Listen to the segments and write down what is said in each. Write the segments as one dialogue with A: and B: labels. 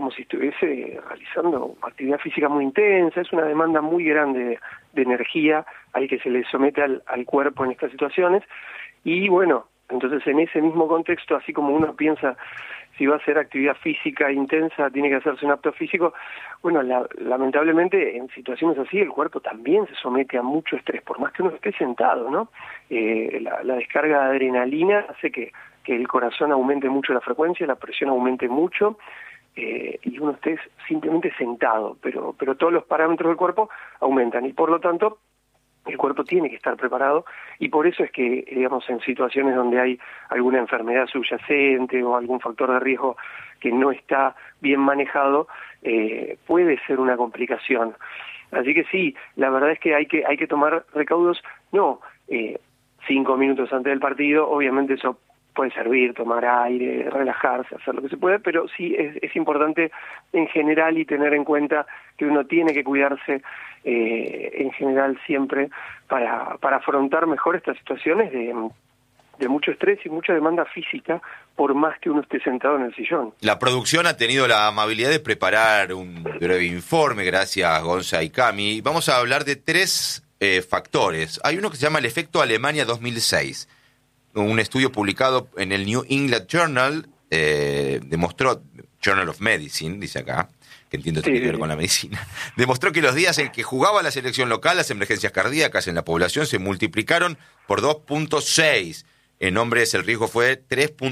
A: como si estuviese realizando actividad física muy intensa. Es una demanda muy grande de energía al que se le somete al cuerpo en estas situaciones. Y bueno, entonces en ese mismo contexto, así como uno piensa si va a hacer actividad física intensa, tiene que hacerse un apto físico, bueno, lamentablemente en situaciones así el cuerpo también se somete a mucho estrés, por más que uno esté sentado, ¿no? La descarga de adrenalina hace que el corazón aumente mucho la frecuencia, la presión aumente mucho, y uno esté simplemente sentado, pero todos los parámetros del cuerpo aumentan, y por lo tanto el cuerpo tiene que estar preparado, y por eso es que, digamos, en situaciones donde hay alguna enfermedad subyacente o algún factor de riesgo que no está bien manejado, puede ser una complicación. Así que sí, la verdad es que hay que tomar recaudos, no 5 minutos antes del partido, obviamente eso puede servir, tomar aire, relajarse, hacer lo que se puede, pero sí es importante en general y tener en cuenta que uno tiene que cuidarse en general siempre para afrontar mejor estas situaciones de mucho estrés y mucha demanda física, por más que uno esté sentado en el sillón.
B: La producción ha tenido la amabilidad de preparar un breve informe, gracias Gonza y Cami. Vamos a hablar de 3 factores. Hay uno que se llama el efecto Alemania 2006. Un estudio publicado en el New England Journal demostró, Journal of Medicine, dice acá, que entiendo que tiene que ver con la medicina, demostró que los días en que jugaba la selección local, las emergencias cardíacas en la población se multiplicaron por 2.6. En hombres el riesgo fue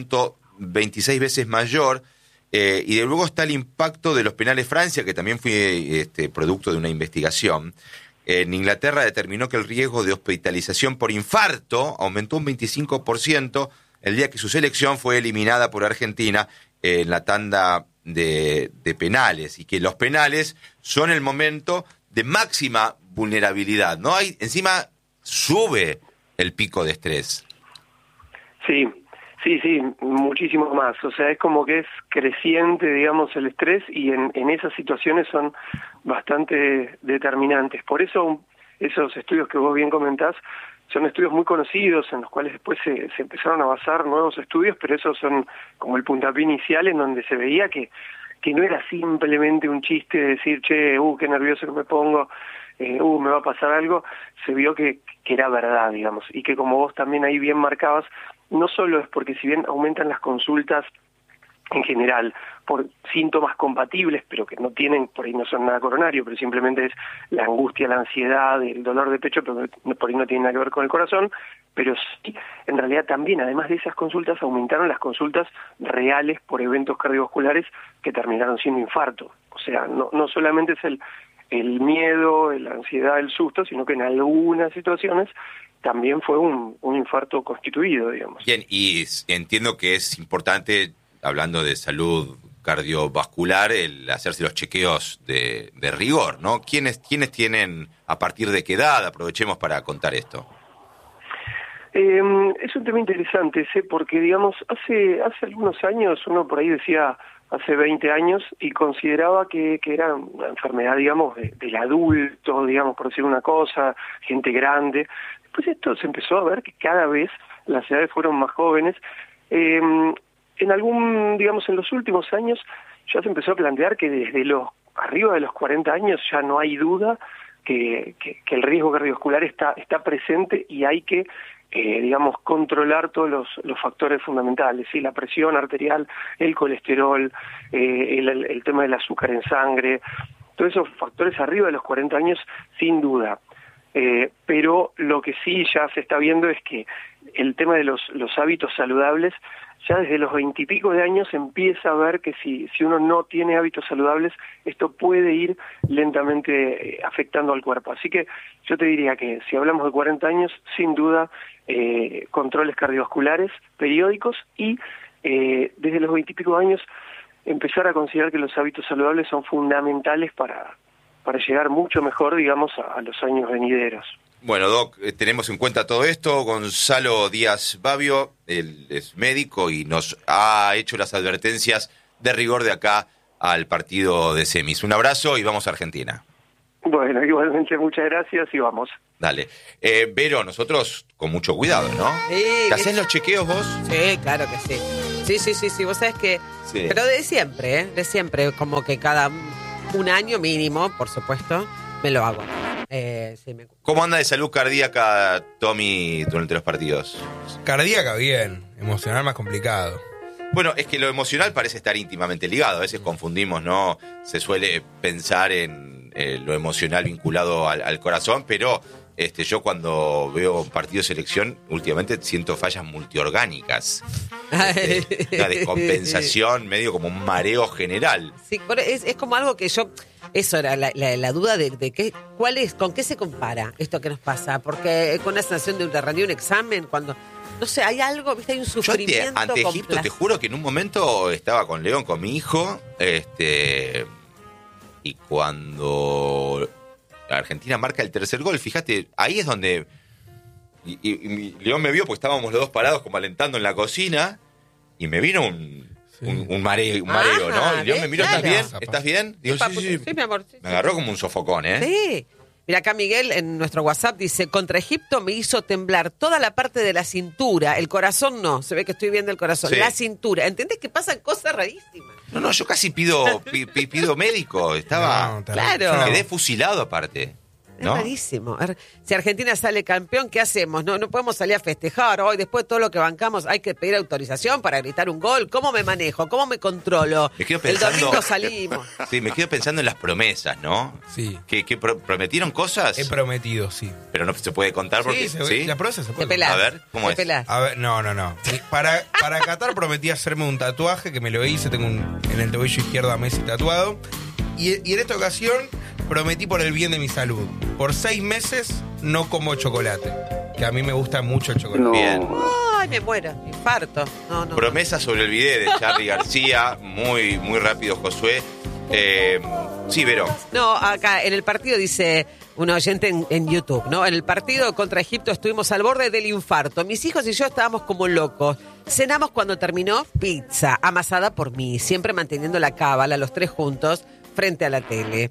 B: 3.26 veces mayor. Y de luego está el impacto de los penales Francia, que también fue producto de una investigación. En Inglaterra determinó que el riesgo de hospitalización por infarto aumentó un 25% el día que su selección fue eliminada por Argentina en la tanda de penales, y que los penales son el momento de máxima vulnerabilidad, ¿no? Encima sube el pico de estrés.
A: Sí, muchísimo más. O sea, es como que es creciente, digamos, el estrés, y en esas situaciones son bastante determinantes. Por eso esos estudios que vos bien comentás son estudios muy conocidos, en los cuales después se empezaron a basar nuevos estudios, pero esos son como el puntapié inicial, en donde se veía que no era simplemente un chiste de decir, che, qué nervioso que me pongo, me va a pasar algo. Se vio que era verdad, digamos, y que, como vos también ahí bien marcabas, no solo es porque si bien aumentan las consultas en general por síntomas compatibles, pero que no tienen, por ahí no son nada coronario, pero simplemente es la angustia, la ansiedad, el dolor de pecho, pero por ahí no tiene nada que ver con el corazón, pero sí, en realidad también, además de esas consultas, aumentaron las consultas reales por eventos cardiovasculares que terminaron siendo infarto. O sea, no solamente es el miedo, la ansiedad, el susto, sino que en algunas situaciones también fue un infarto constituido, digamos.
B: Bien, y entiendo que es importante, hablando de salud cardiovascular, el hacerse los chequeos de rigor, ¿no? ¿Quiénes tienen, a partir de qué edad? Aprovechemos para contar esto.
A: Es un tema interesante ese, porque, digamos, hace algunos años, uno por ahí decía, hace 20 años, y consideraba que era una enfermedad, digamos, del adulto, digamos, por decir una cosa, gente grande. Después esto se empezó a ver que cada vez las edades fueron más jóvenes. En los últimos años ya se empezó a plantear que desde arriba de los 40 años ya no hay duda que el riesgo cardiovascular está presente, y hay que controlar todos los factores fundamentales, ¿sí? La presión arterial, el colesterol, el tema del azúcar en sangre, todos esos factores arriba de los 40 años, sin duda. Pero lo que sí ya se está viendo es que el tema de los hábitos saludables, ya desde los 20 y pico de años empieza a ver que si uno no tiene hábitos saludables, esto puede ir lentamente afectando al cuerpo. Así que yo te diría que si hablamos de 40 años, sin duda, controles cardiovasculares periódicos, y desde los 20 y pico de años empezar a considerar que los hábitos saludables son fundamentales para llegar mucho mejor, digamos, a los años venideros.
B: Bueno, Doc, tenemos en cuenta todo esto. Gonzalo Díaz Babio, él es médico y nos ha hecho las advertencias de rigor de acá al partido de semis. Un abrazo y vamos a Argentina.
A: Bueno, igualmente muchas gracias y vamos.
B: Dale. Vero, nosotros con mucho cuidado, ¿no?
C: Sí,
B: ¿Te hacés los chequeos vos?
C: Sí, claro que sí. Sí, vos sabés que...
B: Sí.
C: Pero de siempre, como que cada un año mínimo, por supuesto, me lo hago.
B: ¿Cómo anda de salud cardíaca Tommy durante los partidos?
D: Cardíaca bien, emocional más complicado.
B: Bueno, es que lo emocional parece estar íntimamente ligado. A veces confundimos, ¿no? Se suele pensar en lo emocional vinculado al corazón, pero yo cuando veo partidos de selección, últimamente siento fallas multiorgánicas. Una descompensación, medio como un mareo general.
C: Sí, es como algo que yo... Eso era la duda de qué, con qué se compara esto que nos pasa. Porque con una sensación de rendir un examen, cuando... No sé, hay algo, ¿viste? Hay un sufrimiento.
B: Yo ante Egipto, te juro que en un momento estaba con León, con mi hijo, y cuando Argentina marca el tercer gol, fíjate, ahí es donde... Y León me vio porque estábamos los dos parados como alentando en la cocina, y me vino un mareo, ¿no? Y León me miró,
C: claro.
B: ¿Estás bien? Digo, sí,
C: mi amor. Sí,
B: me agarró como un sofocón, ¿eh?
C: Sí. Mira, acá Miguel en nuestro WhatsApp dice, contra Egipto me hizo temblar toda la parte de la cintura, el corazón no, se ve que estoy viendo el corazón,
B: Sí.
C: La cintura. ¿Entendés que pasan cosas rarísimas?
B: No, yo casi pido médico, estaba...
D: No,
C: Claro.
B: Quedé fusilado aparte, ¿no?
C: Es rarísimo. Si Argentina sale campeón, ¿qué hacemos? No podemos salir a festejar hoy, después de todo lo que bancamos, hay que pedir autorización para gritar un gol. ¿Cómo me manejo? ¿Cómo me controlo?
B: Me quedo
C: El
B: pensando...
C: domingo salimos.
B: Sí, me quedo pensando en las promesas, ¿no?
D: Sí.
B: Que prometieron cosas,
D: He prometido, sí.
B: pero no se puede contar porque...
D: La prosa se
C: Te
D: puede.
C: pelás.
B: A ver, ¿cómo
C: te
B: es?
C: pelás.
D: A ver, no. Para Qatar prometí hacerme un tatuaje que me lo hice, tengo en el tobillo izquierdo a Messi tatuado. Y en esta ocasión prometí por el bien de mi salud. Por 6 meses no como chocolate, que a mí me gusta mucho el chocolate.
B: Bien.
C: Ay, me muero, infarto. No.
B: Promesa sobre el video de Charly García, muy, muy rápido, Josué. Sí, Vero.
C: No, acá en el partido dice un oyente en YouTube, ¿no? En el partido contra Egipto estuvimos al borde del infarto. Mis hijos y yo estábamos como locos. Cenamos cuando terminó pizza, amasada por mí, siempre manteniendo la cábala, los tres juntos, frente a la tele.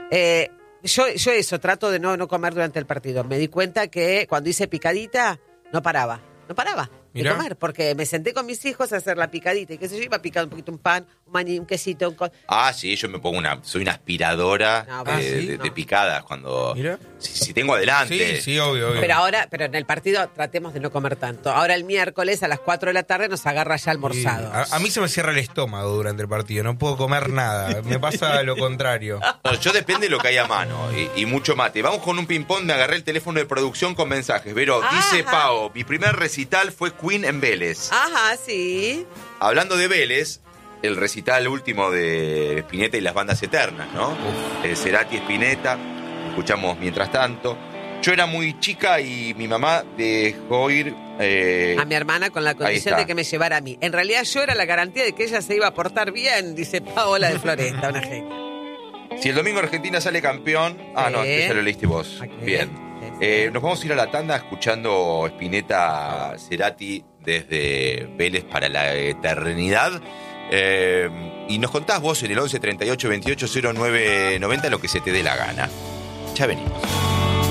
C: Yo eso, trato de no comer durante el partido. Me di cuenta que cuando hice picadita, no paraba de
D: Mirá.
C: comer, porque me senté con mis hijos a hacer la picadita y qué sé yo, iba picando un poquito un pan, un maní, un quesito,
B: Sí, yo me pongo soy una aspiradora
C: No,
B: de,
C: sí,
B: de
C: no.
B: picadas cuando...
D: Mira.
B: Si tengo adelante.
D: Sí, obvio.
C: Pero en el partido tratemos de no comer tanto. Ahora el miércoles a las 4 de la tarde nos agarra ya almorzados.
D: A mí se me cierra el estómago durante el partido, no puedo comer nada, me pasa lo contrario.
B: No, yo depende de lo que hay a mano y mucho mate. Vamos con un ping-pong, me agarré el teléfono de producción con mensajes. Vero, dice
C: Ajá.
B: Pao, mi primer recital fue Queen en Vélez.
C: Ajá, sí.
B: Hablando de Vélez, el recital último de Spinetta y las bandas eternas, ¿no? Cerati, Spinetta, escuchamos mientras tanto. Yo era muy chica y mi mamá dejó ir...
C: A mi hermana con la condición
B: está.
C: de que me llevara a mí. En realidad yo era la garantía de que ella se iba a portar bien, dice Paola de Floresta, una genia.
B: Si el domingo Argentina sale campeón... no,
C: Sí.
B: este ya lo leíste vos.
C: Ok.
B: Bien.
C: Sí.
B: Nos vamos a ir a la tanda escuchando Spinetta, Cerati desde Vélez para la eternidad. Y nos contás vos en el 11 38 28 09 90 lo que se te dé la gana. Ya venimos.